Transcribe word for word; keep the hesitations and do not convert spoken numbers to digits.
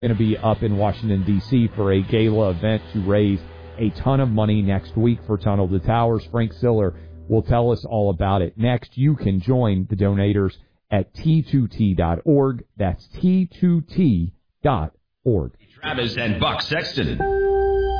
going to be up in Washington, D C for a gala event to raise a ton of money next week for Tunnel to Towers. Frank Siller will tell us all about it. Next, you can join the donators at T two T dot org. That's T two T dot org. Travis and Buck Sexton.